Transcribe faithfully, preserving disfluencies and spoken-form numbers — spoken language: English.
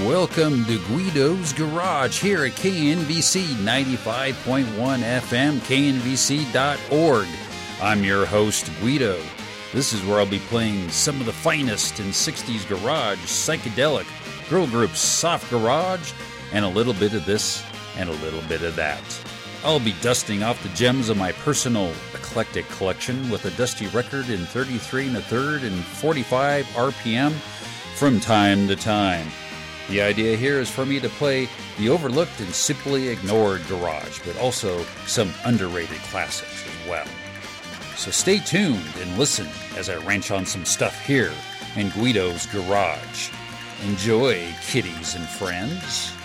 welcome to Guido's Garage here at K N V C ninety-five point one F M, K N V C dot org. I'm your host, Guido. This is where I'll be playing some of the finest in sixties garage, psychedelic, girl groups, soft garage, and a little bit of this and a little bit of that. I'll be dusting off the gems of my personal eclectic collection with a dusty record in thirty-three and a third and forty-five R P M from time to time. The idea here is for me to play the overlooked and simply ignored garage, but also some underrated classics as well. So stay tuned and listen as I wrench on some stuff here in Guido's Garage. Enjoy, kiddies and friends.